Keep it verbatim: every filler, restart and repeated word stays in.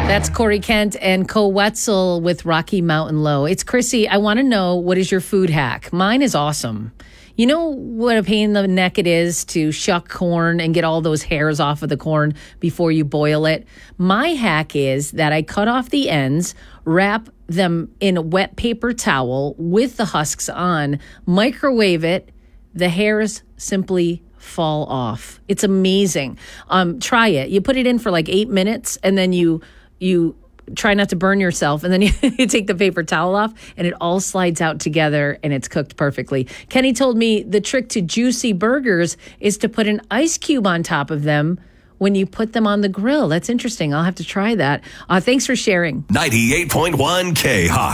That's Corey Kent and Co Wetzel with Rocky Mountain Low. It's Chrissy. I want to know, what is your food hack? Mine is awesome. You know what a pain in the neck it is to shuck corn and get all those hairs off of the corn before you boil it? My hack is that I cut off the ends, wrap them in a wet paper towel with the husks on, microwave it. The hairs simply fall off. It's amazing. Um, try it. You put it in for like eight minutes and then you you try not to burn yourself, and then you, you take the paper towel off and it all slides out together and it's cooked perfectly. Kenny told me the trick to juicy burgers is to put an ice cube on top of them when you put them on the grill. That's interesting. I'll have to try that. Uh, thanks for sharing. ninety-eight point one K High.